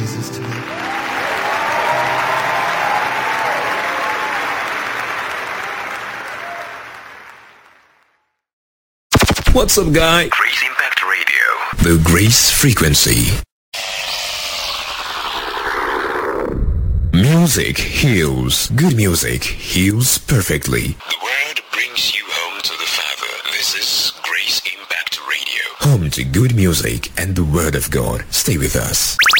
Jesus today. What's up, guy? Grace Impact Radio. The Grace Frequency. Music heals. Good music heals perfectly. The word brings you home to the Father. This is Grace Impact Radio. Home to good music and the Word of God. Stay with us.